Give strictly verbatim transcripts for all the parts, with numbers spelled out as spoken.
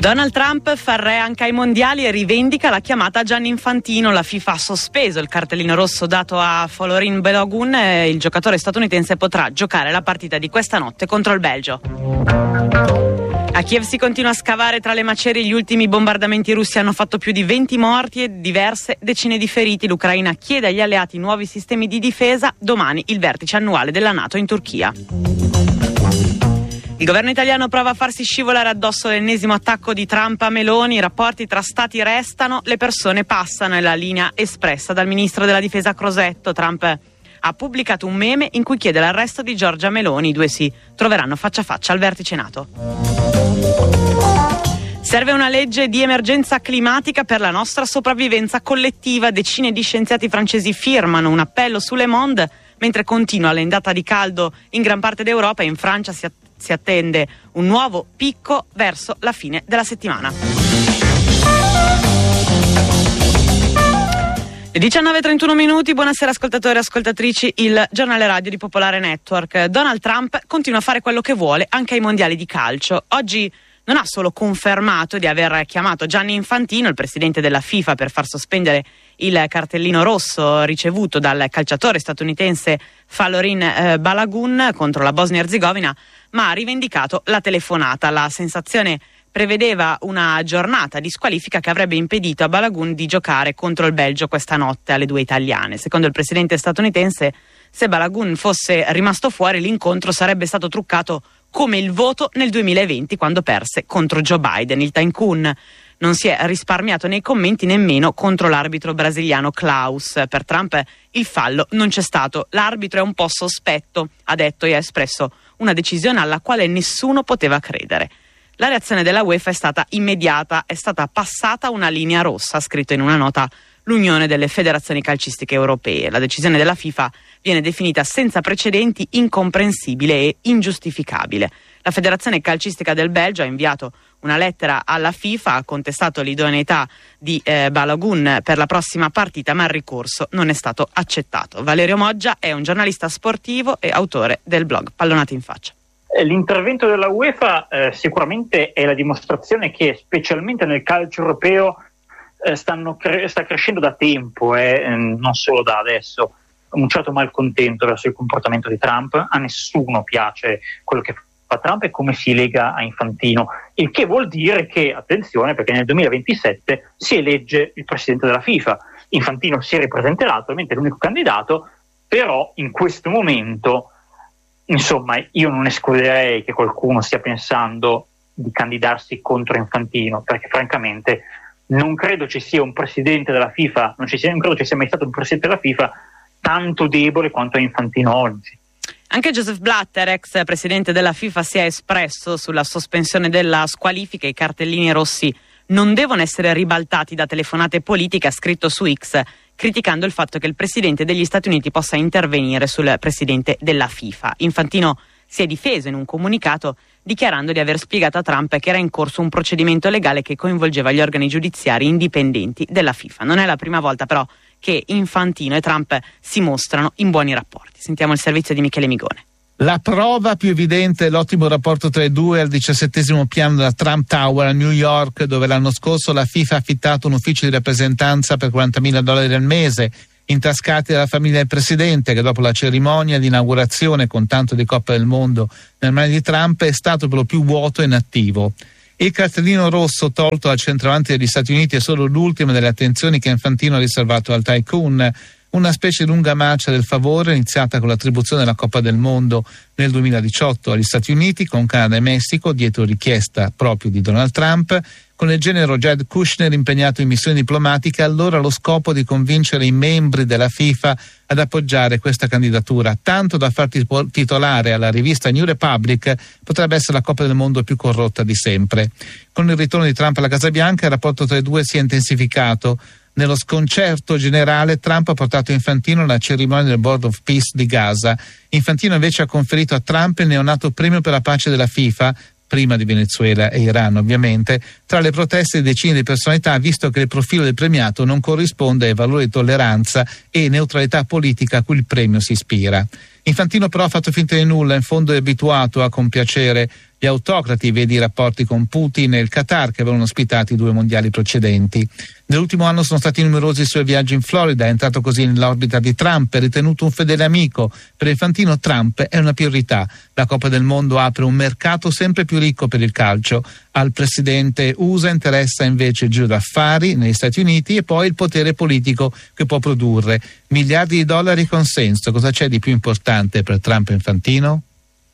Donald Trump fa re anche ai mondiali e rivendica la chiamata a Gianni Infantino. La FIFA ha sospeso il cartellino rosso dato a Folarin Balogun e il giocatore statunitense potrà giocare la partita di questa notte contro il Belgio. A Kiev si continua a scavare tra le macerie. Gli ultimi bombardamenti russi hanno fatto più di venti morti e diverse decine di feriti. L'Ucraina chiede agli alleati nuovi sistemi di difesa. Domani il vertice annuale della NATO in Turchia. Il governo italiano prova a farsi scivolare addosso l'ennesimo attacco di Trump a Meloni. I rapporti tra stati restano, le persone passano, è la linea espressa dal ministro della difesa Crosetto. Trump ha pubblicato un meme in cui chiede l'arresto di Giorgia Meloni. I due si troveranno faccia a faccia al vertice NATO. Serve una legge di emergenza climatica per la nostra sopravvivenza collettiva. Decine di scienziati francesi firmano un appello su Le Monde mentre continua l'ondata di caldo in gran parte d'Europa e in Francia si, att- si attende un nuovo picco verso la fine della settimana. Le diciannove e trentuno minuti, buonasera ascoltatori e ascoltatrici, il giornale radio di Popolare Network. Donald Trump continua a fare quello che vuole anche ai mondiali di calcio. Oggi non ha solo confermato di aver chiamato Gianni Infantino, il presidente della FIFA, per far sospendere il cartellino rosso ricevuto dal calciatore statunitense Folarin eh, Balogun contro la Bosnia-Erzegovina, ma ha rivendicato la telefonata. La sensazione prevedeva una giornata di squalifica che avrebbe impedito a Balogun di giocare contro il Belgio questa notte alle due italiane. Secondo il presidente statunitense, se Balogun fosse rimasto fuori, l'incontro sarebbe stato truccato come il voto nel duemilaventi quando perse contro Joe Biden. Il Tycoon non si è risparmiato nei commenti nemmeno contro l'arbitro brasiliano Klaus. Per Trump il fallo non c'è stato. L'arbitro è un po' sospetto, ha detto, e ha espresso una decisione alla quale nessuno poteva credere. La reazione della UEFA è stata immediata, è stata passata una linea rossa, ha scritto in una nota l'Unione delle Federazioni Calcistiche Europee. La decisione della FIFA viene definita senza precedenti, incomprensibile e ingiustificabile. La Federazione Calcistica del Belgio ha inviato una lettera alla FIFA, ha contestato l'idoneità di eh, Balogun per la prossima partita, ma il ricorso non è stato accettato. Valerio Moggia è un giornalista sportivo e autore del blog Pallonate in Faccia. L'intervento della UEFA eh, sicuramente è la dimostrazione che, specialmente nel calcio europeo, eh, stanno cre- sta crescendo da tempo e eh, non solo da adesso un certo malcontento verso il comportamento di Trump. A nessuno piace quello che fa Trump e come si lega a Infantino, il che vuol dire che, attenzione, perché nel duemilaventisette si elegge il presidente della FIFA. Infantino si ripresenterà, attualmente è l'unico candidato, però in questo momento, insomma, io non escluderei che qualcuno stia pensando di candidarsi contro Infantino, perché francamente non credo ci sia un presidente della FIFA, non, ci sia, non credo ci sia mai stato un presidente della FIFA tanto debole quanto Infantino oggi. Anche Joseph Blatter, ex presidente della FIFA, si è espresso sulla sospensione della squalifica. I cartellini rossi non devono essere ribaltati da telefonate politiche, ha scritto su X, criticando il fatto che il presidente degli Stati Uniti possa intervenire sul presidente della FIFA. Infantino si è difeso in un comunicato dichiarando di aver spiegato a Trump che era in corso un procedimento legale che coinvolgeva gli organi giudiziari indipendenti della FIFA. Non è la prima volta però che Infantino e Trump si mostrano in buoni rapporti. Sentiamo il servizio di Michele Migone. La prova più evidente è l'ottimo rapporto tra i due al diciassettesimo piano della Trump Tower a New York, dove l'anno scorso la FIFA ha affittato un ufficio di rappresentanza per quarantamila dollari al mese, intascati dalla famiglia del presidente, che dopo la cerimonia di inaugurazione con tanto di Coppa del Mondo nel mano di Trump è stato per lo più vuoto e inattivo. Il cartellino rosso tolto dal centravanti degli Stati Uniti è solo l'ultima delle attenzioni che Infantino ha riservato al Tycoon, una specie di lunga marcia del favore iniziata con l'attribuzione della Coppa del Mondo nel duemiladiciotto agli Stati Uniti, con Canada e Messico, dietro richiesta proprio di Donald Trump, con il genero Jared Kushner impegnato in missione diplomatica, allora lo scopo di convincere i membri della FIFA ad appoggiare questa candidatura, tanto da far titolare alla rivista New Republic potrebbe essere la Coppa del Mondo più corrotta di sempre. Con il ritorno di Trump alla Casa Bianca il rapporto tra i due si è intensificato. Nello sconcerto generale Trump ha portato Infantino alla cerimonia del Board of Peace di Gaza. Infantino invece ha conferito a Trump il neonato premio per la pace della FIFA, prima di Venezuela e Iran ovviamente, tra le proteste di decine di personalità, visto che il profilo del premiato non corrisponde ai valori di tolleranza e neutralità politica a cui il premio si ispira. Infantino però ha fatto finta di nulla, in fondo è abituato a compiacere gli autocrati, vedi i rapporti con Putin e il Qatar, che avevano ospitato i due mondiali precedenti. Nell'ultimo anno sono stati numerosi i suoi viaggi in Florida, è entrato così nell'orbita di Trump, è ritenuto un fedele amico. Per Infantino Trump è una priorità. La Coppa del Mondo apre un mercato sempre più ricco per il calcio. Al presidente U S A interessa invece il giro d'affari negli Stati Uniti e poi il potere politico che può produrre. Miliardi di dollari consenso, cosa c'è di più importante per Trump e Infantino?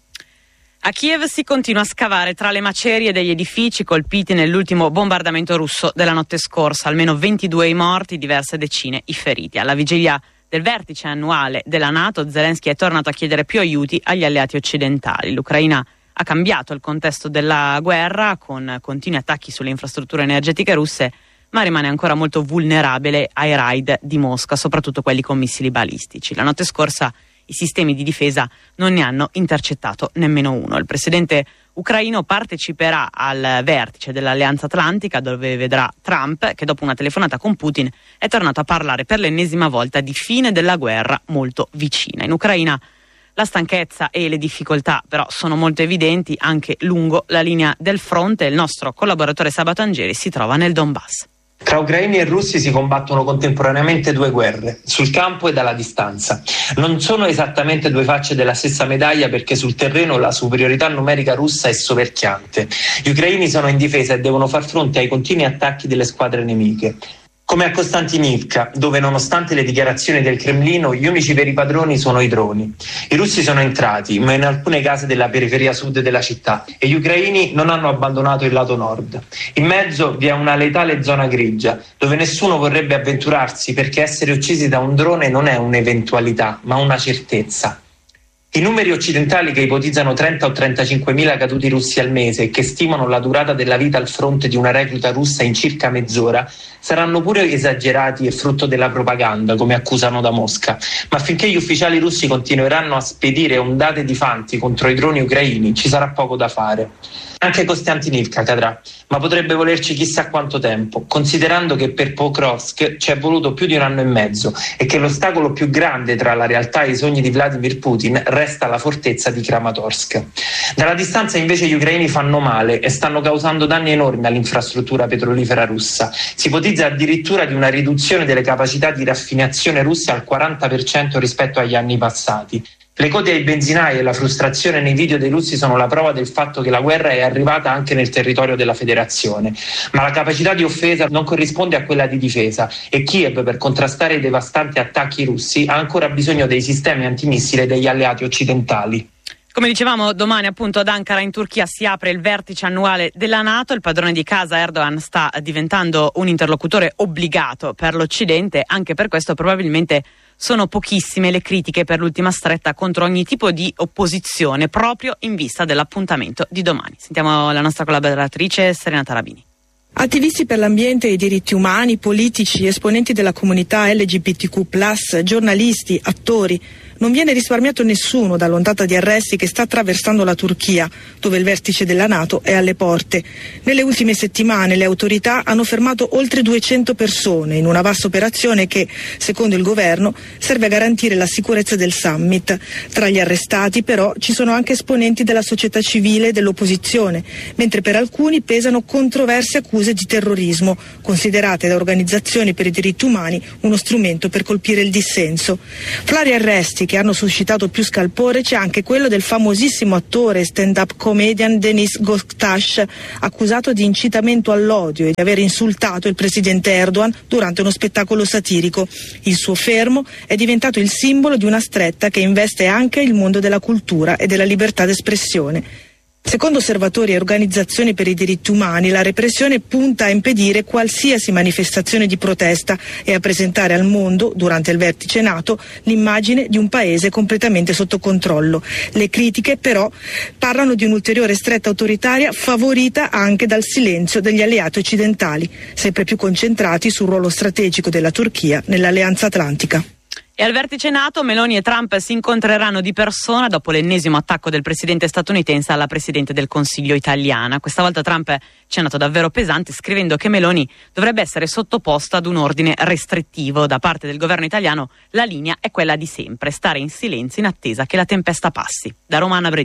A Kiev si continua a scavare tra le macerie degli edifici colpiti nell'ultimo bombardamento russo della notte scorsa. Almeno ventidue i morti, diverse decine i feriti. Alla vigilia del vertice annuale della NATO, Zelensky è tornato a chiedere più aiuti agli alleati occidentali. L'Ucraina ha cambiato il contesto della guerra con continui attacchi sulle infrastrutture energetiche russe, ma rimane ancora molto vulnerabile ai raid di Mosca, soprattutto quelli con missili balistici. La notte scorsa i sistemi di difesa non ne hanno intercettato nemmeno uno. Il presidente ucraino parteciperà al vertice dell'Alleanza Atlantica, dove vedrà Trump, che dopo una telefonata con Putin è tornato a parlare per l'ennesima volta di fine della guerra molto vicina. In Ucraina la stanchezza e le difficoltà però sono molto evidenti anche lungo la linea del fronte. Il nostro collaboratore Sabato Angeli si trova nel Donbass. Tra ucraini e russi si combattono contemporaneamente due guerre, sul campo e dalla distanza. Non sono esattamente due facce della stessa medaglia, perché sul terreno la superiorità numerica russa è soverchiante. Gli ucraini sono in difesa e devono far fronte ai continui attacchi delle squadre nemiche. Come a Kostantinivka, dove nonostante le dichiarazioni del Cremlino gli unici veri padroni sono i droni. I russi sono entrati, ma in alcune case della periferia sud della città, e gli ucraini non hanno abbandonato il lato nord. In mezzo vi è una letale zona grigia, dove nessuno vorrebbe avventurarsi, perché essere uccisi da un drone non è un'eventualità, ma una certezza. I numeri occidentali, che ipotizzano trenta o trentacinquemila caduti russi al mese e che stimano la durata della vita al fronte di una recluta russa in circa mezz'ora, saranno pure esagerati e frutto della propaganda, come accusano da Mosca. Ma finché gli ufficiali russi continueranno a spedire ondate di fanti contro i droni ucraini, ci sarà poco da fare. Anche Kostantinivka cadrà, ma potrebbe volerci chissà quanto tempo, considerando che per Pokrovsk ci è voluto più di un anno e mezzo e che l'ostacolo più grande tra la realtà e i sogni di Vladimir Putin resta la fortezza di Kramatorsk. Dalla distanza invece gli ucraini fanno male e stanno causando danni enormi all'infrastruttura petrolifera russa. Si ipotizza addirittura di una riduzione delle capacità di raffinazione russe al quaranta per cento rispetto agli anni passati. Le code ai benzinai e la frustrazione nei video dei russi sono la prova del fatto che la guerra è arrivata anche nel territorio della Federazione, ma la capacità di offesa non corrisponde a quella di difesa e Kiev, per contrastare i devastanti attacchi russi, ha ancora bisogno dei sistemi antimissile degli alleati occidentali. Come dicevamo, domani appunto ad Ankara in Turchia si apre il vertice annuale della NATO. Il padrone di casa Erdogan sta diventando un interlocutore obbligato per l'Occidente. Anche per questo probabilmente sono pochissime le critiche per l'ultima stretta contro ogni tipo di opposizione, proprio in vista dell'appuntamento di domani. Sentiamo la nostra collaboratrice Serena Tarabini. Attivisti per l'ambiente e i diritti umani, politici, esponenti della comunità L G B T Q plus, giornalisti, attori. Non viene risparmiato nessuno dall'ondata di arresti che sta attraversando la Turchia, dove il vertice della NATO è alle porte. Nelle ultime settimane le autorità hanno fermato oltre duecento persone in una vasta operazione che, secondo il governo, serve a garantire la sicurezza del summit. Tra gli arrestati, però, ci sono anche esponenti della società civile e dell'opposizione, mentre per alcuni pesano controverse accuse di terrorismo, considerate da organizzazioni per i diritti umani uno strumento per colpire il dissenso. Fra gli arresti che hanno suscitato più scalpore c'è anche quello del famosissimo attore e stand-up comedian Deniz Göktaş, accusato di incitamento all'odio e di aver insultato il presidente Erdogan durante uno spettacolo satirico. Il suo fermo è diventato il simbolo di una stretta che investe anche il mondo della cultura e della libertà d'espressione. Secondo osservatori e organizzazioni per i diritti umani, la repressione punta a impedire qualsiasi manifestazione di protesta e a presentare al mondo, durante il vertice NATO, l'immagine di un paese completamente sotto controllo. Le critiche, però, parlano di un'ulteriore stretta autoritaria favorita anche dal silenzio degli alleati occidentali, sempre più concentrati sul ruolo strategico della Turchia nell'Alleanza Atlantica. E al vertice NATO Meloni e Trump si incontreranno di persona dopo l'ennesimo attacco del presidente statunitense alla presidente del Consiglio italiana. Questa volta Trump ci è andato davvero pesante, scrivendo che Meloni dovrebbe essere sottoposta ad un ordine restrittivo. Da parte del governo italiano la linea è quella di sempre, stare in silenzio in attesa che la tempesta passi. Da Roma Anna Bredice.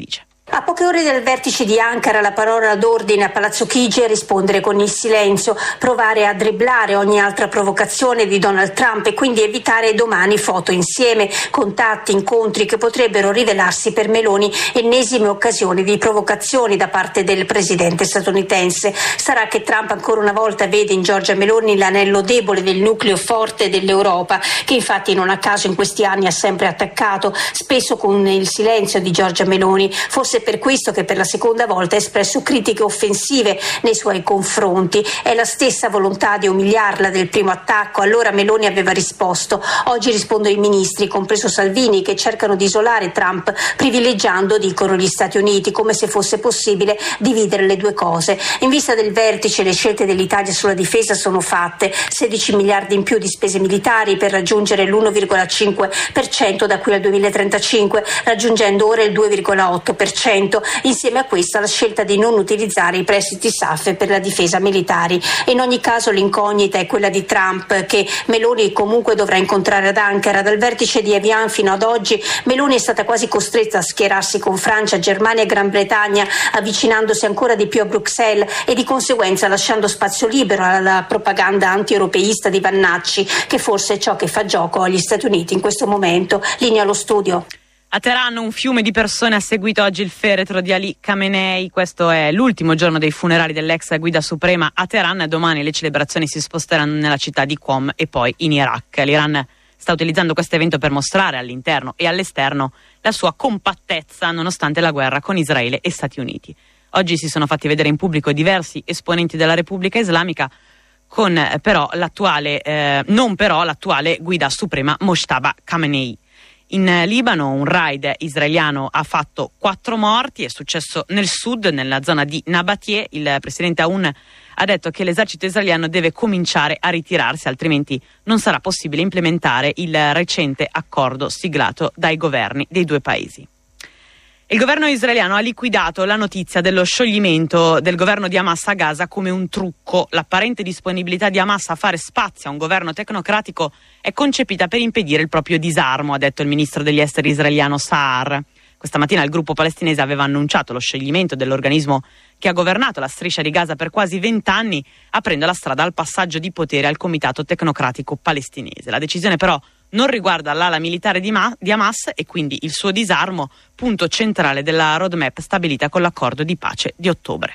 A poche ore dal vertice di Ankara la parola d'ordine a Palazzo Chigi è rispondere con il silenzio, provare a dribblare ogni altra provocazione di Donald Trump e quindi evitare domani foto insieme, contatti, incontri che potrebbero rivelarsi per Meloni ennesime occasioni di provocazioni da parte del presidente statunitense. Sarà che Trump ancora una volta vede in Giorgia Meloni l'anello debole del nucleo forte dell'Europa, che infatti non a caso in questi anni ha sempre attaccato, spesso con il silenzio di Giorgia Meloni. Forse per questo che per la seconda volta ha espresso critiche offensive nei suoi confronti. È la stessa volontà di umiliarla del primo attacco. Allora Meloni aveva risposto. Oggi rispondono i ministri, compreso Salvini, che cercano di isolare Trump, privilegiando, dicono, gli Stati Uniti, come se fosse possibile dividere le due cose. In vista del vertice le scelte dell'Italia sulla difesa sono fatte. sedici miliardi in più di spese militari per raggiungere l'uno virgola cinque per cento da qui al duemilatrentacinque, raggiungendo ora il due virgola otto per cento. Insieme a questa la scelta di non utilizzare i prestiti S A F per la difesa militari. In ogni caso l'incognita è quella di Trump, che Meloni comunque dovrà incontrare ad Ankara. Dal vertice di Evian fino ad oggi Meloni è stata quasi costretta a schierarsi con Francia, Germania e Gran Bretagna, avvicinandosi ancora di più a Bruxelles e di conseguenza lasciando spazio libero alla propaganda anti-europeista di Vannacci, che forse è ciò che fa gioco agli Stati Uniti in questo momento. Linea allo studio. A Teheran un fiume di persone ha seguito oggi il feretro di Ali Khamenei. Questo è l'ultimo giorno dei funerali dell'ex guida suprema a Teheran. Domani le celebrazioni si sposteranno nella città di Qom e poi in Iraq. L'Iran sta utilizzando questo evento per mostrare all'interno e all'esterno la sua compattezza nonostante la guerra con Israele e Stati Uniti. Oggi si sono fatti vedere in pubblico diversi esponenti della Repubblica Islamica, con eh, però l'attuale, eh, non però l'attuale guida suprema Mojtaba Khamenei. In Libano un raid israeliano ha fatto quattro morti, è successo nel sud, nella zona di Nabatie. Il presidente Aoun ha detto che l'esercito israeliano deve cominciare a ritirarsi, altrimenti non sarà possibile implementare il recente accordo siglato dai governi dei due paesi. Il governo israeliano ha liquidato la notizia dello scioglimento del governo di Hamas a Gaza come un trucco. L'apparente disponibilità di Hamas a fare spazio a un governo tecnocratico è concepita per impedire il proprio disarmo, ha detto il ministro degli esteri israeliano Saar. Questa mattina il gruppo palestinese aveva annunciato lo scioglimento dell'organismo che ha governato la striscia di Gaza per quasi vent'anni, aprendo la strada al passaggio di potere al comitato tecnocratico palestinese. La decisione però non riguarda l'ala militare di, Ma- di Hamas e quindi il suo disarmo, punto centrale della roadmap stabilita con l'accordo di pace di ottobre.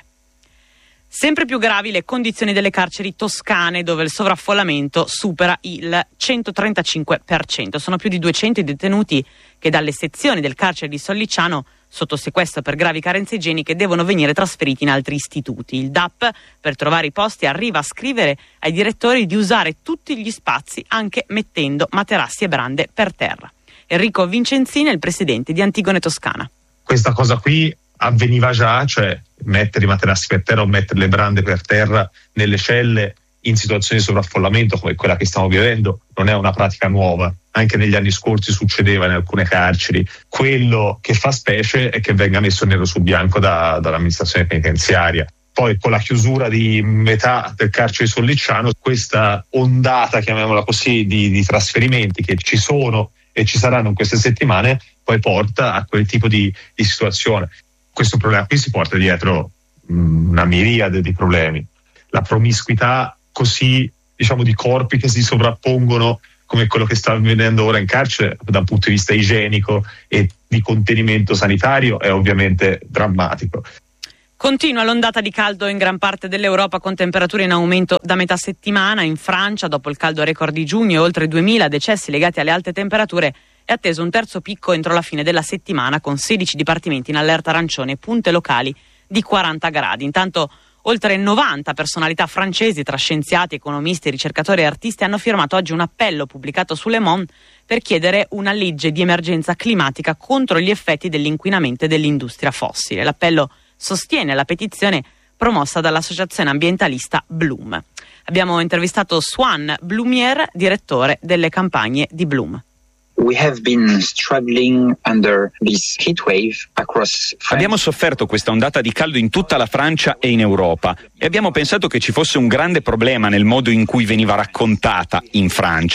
Sempre più gravi le condizioni delle carceri toscane, dove il sovraffollamento supera il centotrentacinque per cento. Sono più di duecento i detenuti che dalle sezioni del carcere di Sollicciano, sotto sequestro per gravi carenze igieniche, devono venire trasferiti in altri istituti. Il D A P, per trovare i posti, arriva a scrivere ai direttori di usare tutti gli spazi, anche mettendo materassi e brande per terra. Enrico Vincenzini è il presidente di Antigone Toscana. Questa cosa qui avveniva già, cioè mettere i materassi per terra o mettere le brande per terra nelle celle in situazioni di sovraffollamento come quella che stiamo vivendo non è una pratica nuova. Anche negli anni scorsi succedeva in alcune carceri. Quello che fa specie è che venga messo nero su bianco da, dall'amministrazione penitenziaria. Poi con la chiusura di metà del carcere di Sollicciano, questa ondata, chiamiamola così, di, di trasferimenti che ci sono e ci saranno in queste settimane, poi porta a quel tipo di, di situazione. Questo problema qui si porta dietro mh, una miriade di problemi. La promiscuità così, diciamo, di corpi che si sovrappongono come quello che sta avvenendo ora in carcere da un punto di vista igienico e di contenimento sanitario è ovviamente drammatico. Continua l'ondata di caldo in gran parte dell'Europa con temperature in aumento da metà settimana. In Francia, dopo il caldo record di giugno e oltre duemila decessi legati alle alte temperature, è atteso un terzo picco entro la fine della settimana, con sedici dipartimenti in allerta arancione e punte locali di quaranta gradi. Intanto oltre novanta personalità francesi, tra scienziati, economisti, ricercatori e artisti, hanno firmato oggi un appello pubblicato su Le Monde per chiedere una legge di emergenza climatica contro gli effetti dell'inquinamento dell'industria fossile. L'appello sostiene la petizione promossa dall'associazione ambientalista Bloom. Abbiamo intervistato Swan Blumier, direttore delle campagne di Bloom. We have been struggling under this heat wave across France. Abbiamo sofferto questa ondata di caldo in tutta la Francia e in Europa e abbiamo pensato che ci fosse un grande problema nel modo in cui veniva raccontata in Francia.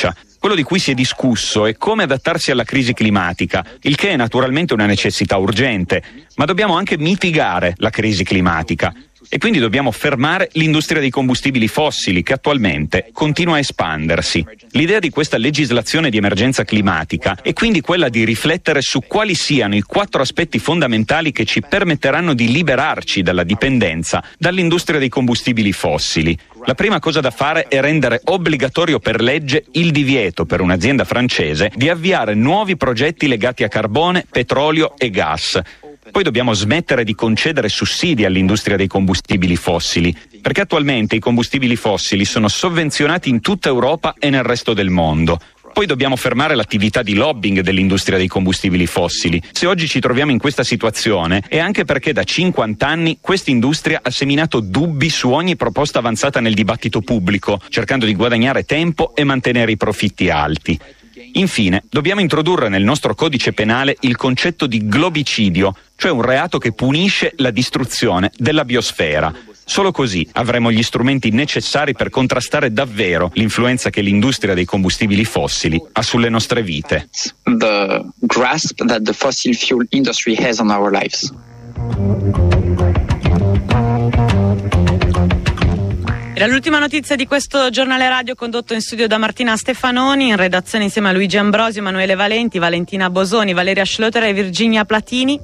Quello di cui si è discusso è come adattarsi alla crisi climatica, il che è naturalmente una necessità urgente, ma dobbiamo anche mitigare la crisi climatica. E quindi dobbiamo fermare l'industria dei combustibili fossili che attualmente continua a espandersi. L'idea di questa legislazione di emergenza climatica è quindi quella di riflettere su quali siano i quattro aspetti fondamentali che ci permetteranno di liberarci dalla dipendenza dall'industria dei combustibili fossili. La prima cosa da fare è rendere obbligatorio per legge il divieto per un'azienda francese di avviare nuovi progetti legati a carbone, petrolio e gas. Poi dobbiamo smettere di concedere sussidi all'industria dei combustibili fossili, perché attualmente i combustibili fossili sono sovvenzionati in tutta Europa e nel resto del mondo. Poi dobbiamo fermare l'attività di lobbying dell'industria dei combustibili fossili. Se oggi ci troviamo in questa situazione è anche perché da cinquanta anni questa industria ha seminato dubbi su ogni proposta avanzata nel dibattito pubblico, cercando di guadagnare tempo e mantenere i profitti alti. Infine, dobbiamo introdurre nel nostro codice penale il concetto di globicidio, cioè un reato che punisce la distruzione della biosfera. Solo così avremo gli strumenti necessari per contrastare davvero l'influenza che l'industria dei combustibili fossili ha sulle nostre vite. The grasp that the fossil fuel industry has on our lives. Era l'ultima notizia di questo giornale radio condotto in studio da Martina Stefanoni, in redazione insieme a Luigi Ambrosio, Emanuele Valenti, Valentina Bosoni, Valeria Schlotter e Virginia Platini.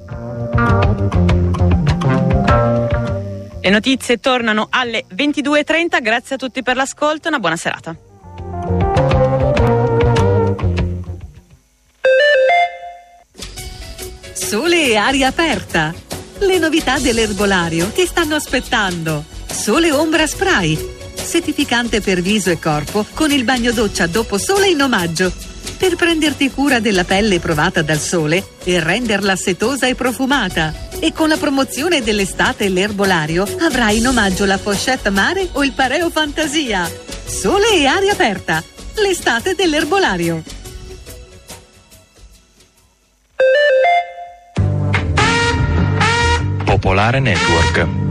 Le notizie tornano alle ventidue e trenta, grazie a tutti per l'ascolto e una buona serata. Sole e aria aperta. Le novità dell'erbolario ti stanno aspettando. Sole Ombra Spray, settificante per viso e corpo con il bagno doccia dopo sole in omaggio, per prenderti cura della pelle provata dal sole e renderla setosa e profumata. E con la promozione dell'estate e l'erbolario avrai in omaggio la pochette mare o il pareo fantasia. Sole e aria aperta, l'estate dell'erbolario. Popolare Network.